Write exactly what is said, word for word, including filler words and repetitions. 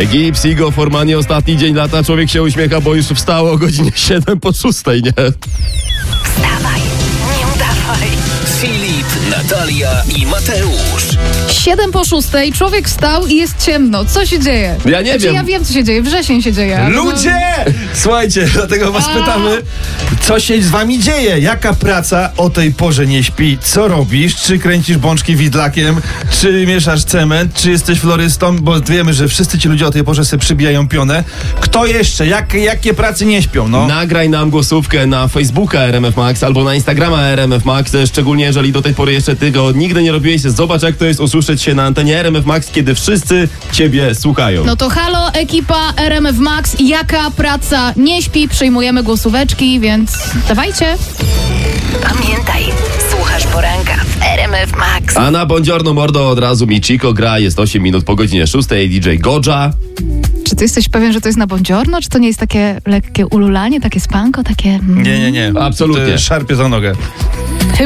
Gips, Igo, Formanie, ostatni dzień lata. Człowiek się uśmiecha, bo już wstało o godzinie siedem po szóstej, nie? Wstawaj, nie udawaj. Filip, Natalia i Mateusz. Siedem po szóstej, człowiek wstał i jest ciemno. Co się dzieje? Ja nie znaczy, wiem. Ja wiem, co się dzieje. Wrzesień się dzieje. ale Ludzie! Słuchajcie, dlatego was A. pytamy, co się z wami dzieje? Jaka praca o tej porze nie śpi? Co robisz? Czy kręcisz bączki widlakiem? Czy mieszasz cement? Czy jesteś florystą? Bo wiemy, że wszyscy ci ludzie o tej porze sobie przybijają pionę. Kto jeszcze? Jak, jakie pracy nie śpią? No. Nagraj nam głosówkę na Facebooka R M F Max albo na Instagrama R M F Max, szczególnie jeżeli do tej pory jeszcze tego nigdy nie robiłeś. Zobacz, jak to jest usłyszeć się na antenie R M F Max, kiedy wszyscy ciebie słuchają. No to halo, ekipa R M F Max. Jaka praca nie śpi? Przyjmujemy głosóweczki, więc dawajcie. Pamiętaj, słuchasz poranka w R M F Max. A na Buongiorno Mordo od razu mi Chico gra, jest osiem minut po godzinie szóstej, D J Goja. Czy ty jesteś pewien, że to jest na Buongiorno? Czy to nie jest takie lekkie ululanie, takie spanko, takie... Mm. Nie, nie, nie. Absolutnie. Szarpie za nogę.